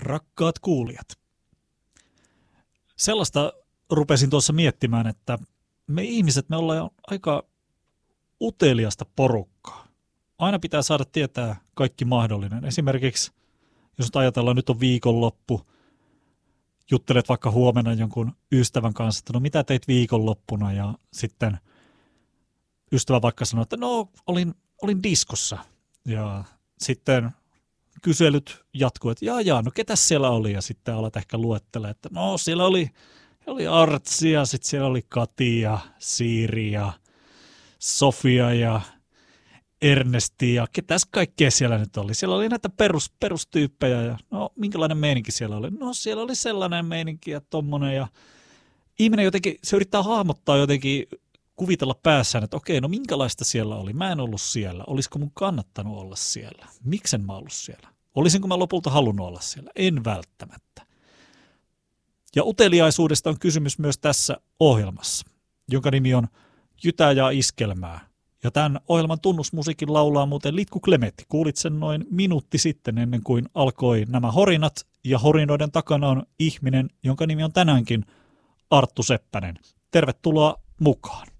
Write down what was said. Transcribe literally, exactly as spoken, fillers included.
Rakkaat kuulijat, sellaista rupesin tuossa miettimään, että me ihmiset, me ollaan aika uteliasta porukkaa. Aina pitää saada tietää kaikki mahdollinen. Esimerkiksi, jos ajatellaan, nyt on viikonloppu, juttelet vaikka huomenna jonkun ystävän kanssa, että no mitä teit viikonloppuna, ja sitten ystävä vaikka sanoo, että no olin, olin diskossa, ja sitten kyselyt jatkuu, että jaa jaa, no ketäs siellä oli, ja sitten alat ehkä luettelemaan, että no siellä oli, oli Artsi, ja sitten siellä oli Kati ja Siiri ja Sofia ja Ernesti ja ketäs kaikkea siellä nyt oli. Siellä oli näitä perus, perustyyppejä ja no minkälainen meininki siellä oli? No siellä oli sellainen meininki ja tommonen, ja ihminen jotenkin, se yrittää hahmottaa jotenkin, kuvitella päässään, että okei, no minkälaista siellä oli? Mä en ollut siellä. Olisiko mun kannattanut olla siellä? Miksen mä ollut siellä? Olisinko mä lopulta halunnut olla siellä? En välttämättä. Ja uteliaisuudesta on kysymys myös tässä ohjelmassa, jonka nimi on Jytää ja iskelmää. Ja tämän ohjelman tunnusmusiikin laulaa muuten Litku Klemetti. Kuulit sen noin minuutti sitten ennen kuin alkoi nämä horinat. Ja horinoiden takana on ihminen, jonka nimi on tänäänkin Arttu Seppänen. Tervetuloa mukaan.